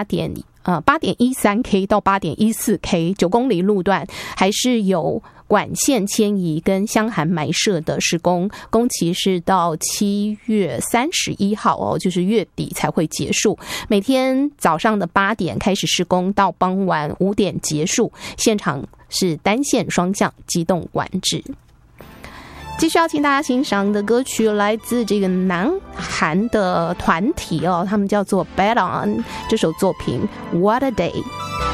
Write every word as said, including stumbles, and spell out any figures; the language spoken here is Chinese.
八点呃八点一三 K 到八点一四 K 九公里路段，还是有管线迁移跟箱涵埋设的施工，工期是到七月三十一号哦，就是月底才会结束。每天早上的八点开始施工，到傍晚五点结束。现场是单线双向机动管制。继续要请大家欣赏的歌曲来自这个南韩的团体哦，他们叫做 Baton， 这首作品 What a Day。